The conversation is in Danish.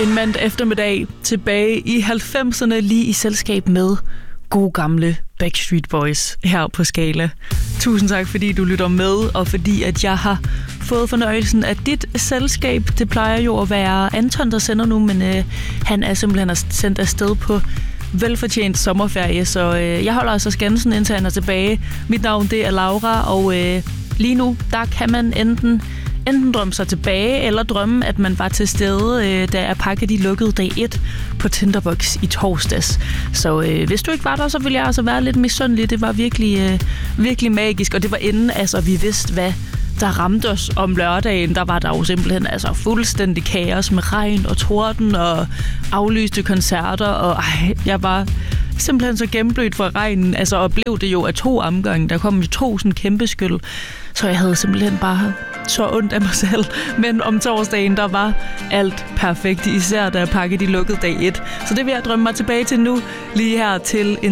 En mandag eftermiddag tilbage i 90'erne, lige i selskab med gode gamle Backstreet Boys her på Skala. Tusind tak, fordi du lytter med, og fordi at jeg har fået fornøjelsen af dit selskab. Det plejer jo at være Anton, der sender nu, men han er simpelthen sendt afsted på velfortjent sommerferie, så jeg holder altså skansen, indtil han er tilbage. Mit navn, det er Laura, og lige nu, der kan man enten drømme sig tilbage, eller drømme, at man var til stede, da jeg pakkede de lukkede dag 1 på Tinderbox i torsdags. Så hvis du ikke var der, så ville jeg altså være lidt misundelig. Det var virkelig magisk, og det var inden vi vidste, hvad der ramte os om lørdagen. Der var der jo simpelthen fuldstændig kaos med regn og torden og aflyste koncerter, og jeg var simpelthen så gennemblødt fra regnen, og blev det jo af 2 omgange. Der kom jo 2 sådan kæmpe skyld, så jeg havde simpelthen bare så ondt af mig selv. Men om torsdagen, der var alt perfekt, især da jeg pakkede de lukkede dag 1. Så det vil jeg drømme mig tilbage til nu, lige her til en